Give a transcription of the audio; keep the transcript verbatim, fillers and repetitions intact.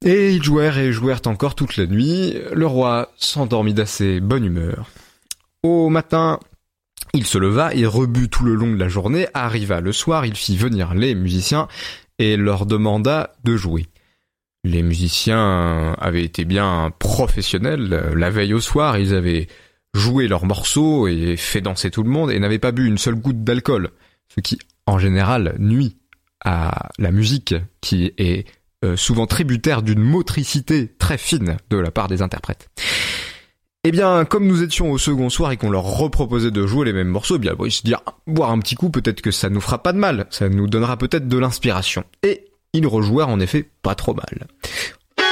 Et ils jouèrent et jouèrent encore toute la nuit. Le roi s'endormit d'assez bonne humeur. Au matin, il se leva et rebut tout le long de la journée. Arriva le soir, il fit venir les musiciens et leur demanda de jouer. Les musiciens avaient été bien professionnels. La veille au soir, ils avaient joué leurs morceaux et fait danser tout le monde et n'avaient pas bu une seule goutte d'alcool, ce qui, en général, nuit à la musique qui est euh, souvent tributaire d'une motricité très fine de la part des interprètes. Eh bien, comme nous étions au second soir et qu'on leur reproposait de jouer les mêmes morceaux, eh bien, bon, ils se dirent, boire un petit coup, peut-être que ça nous fera pas de mal, ça nous donnera peut-être de l'inspiration. Et ils rejouèrent en effet pas trop mal.